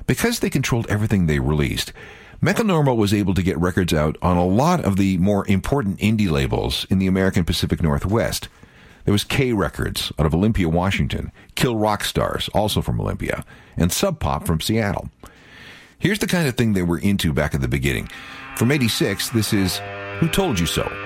Because they controlled everything they released, Mechanormal was able to get records out on a lot of the more important indie labels in the American Pacific Northwest. There was K Records out of Olympia, Washington, Kill Rock Stars, also from Olympia, and Sub Pop from Seattle. Here's the kind of thing they were into back at the beginning. From '86, this is Who Told You So?